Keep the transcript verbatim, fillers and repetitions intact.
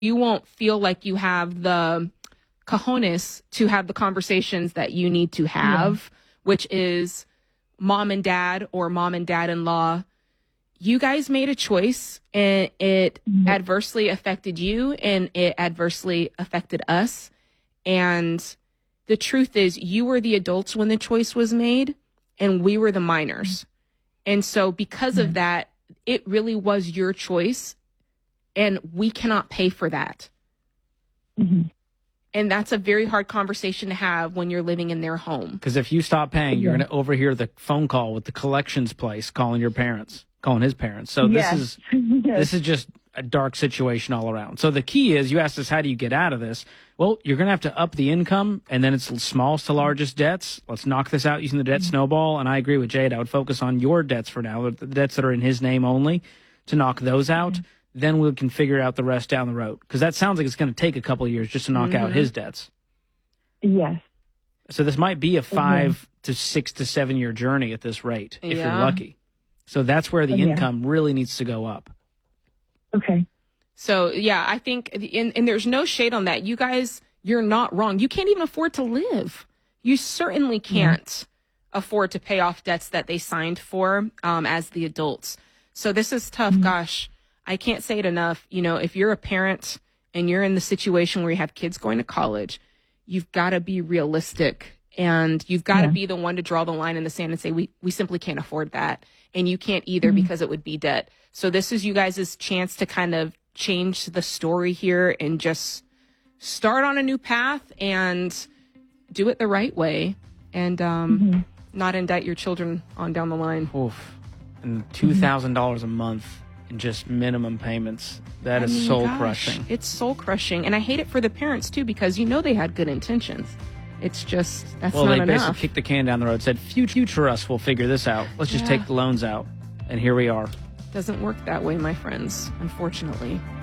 you won't feel like you have the cojones to have the conversations that you need to have, yeah. which is mom and dad or mom and dad-in-law. You guys made a choice, and it mm-hmm. adversely affected you, and it adversely affected us. And the truth is, you were the adults when the choice was made, and we were the minors. Mm-hmm. And so because mm-hmm. of that, it really was your choice, and we cannot pay for that. Mm-hmm. And that's a very hard conversation to have when you're living in their home. Because if you stop paying, yeah. you're going to overhear the phone call with the collections place calling your parents. Calling his parents. So yes. this is yes. this is just a dark situation all around. So the key is, you asked us, how do you get out of this? Well, you're going to have to up the income, and then it's smallest to largest debts. Let's knock this out using the debt mm-hmm. snowball. And I agree with Jade. I would focus on your debts for now, the debts that are in his name only, to knock those out. Mm-hmm. Then we can figure out the rest down the road. Because that sounds like it's going to take a couple of years just to knock mm-hmm. out his debts. Yes. So this might be a five mm-hmm. to six to seven year journey at this rate, if yeah. you're lucky. So that's where the yeah. income really needs to go up. Okay. So, yeah, I think, and, and there's no shade on that. You guys, you're not wrong. You can't even afford to live. You certainly can't mm-hmm. afford to pay off debts that they signed for um, as the adults. So this is tough. Mm-hmm. Gosh, I can't say it enough. You know, if you're a parent and you're in the situation where you have kids going to college, you've got to be realistic. And you've got to yeah. be the one to draw the line in the sand and say, we, we simply can't afford that. And you can't either mm-hmm. because it would be debt. So this is you guys' chance to kind of change the story here and just start on a new path and do it the right way, and um, mm-hmm. not indict your children on down the line. Oof. And two thousand dollars mm-hmm. a month in just minimum payments. That I is mean, soul gosh, crushing. It's soul crushing. And I hate it for the parents, too, because you know they had good intentions. It's just, that's well, not enough. Well, they basically enough. kicked the can down the road, said, future us will figure this out. Let's just yeah. take the loans out. And here we are. Doesn't work that way, my friends, unfortunately.